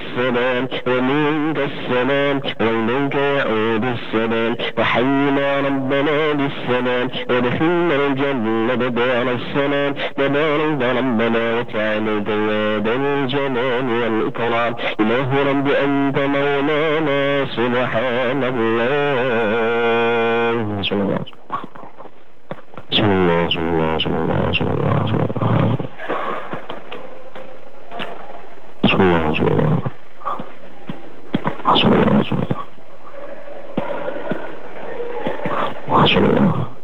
السلام ومنك السلام وإليك يعود السلام وحينا ربنا بالسلام ودخلنا الجنة بدار السلام تبارك ربنا وتعالى جواد الجلال والإكرام إله رب أنت مولانا سبحان الله صلى الله صلى الله صلى الله صلى الله صلى الله صلى الله صلى الله صلى الله صلى الله صلى الله صلى الله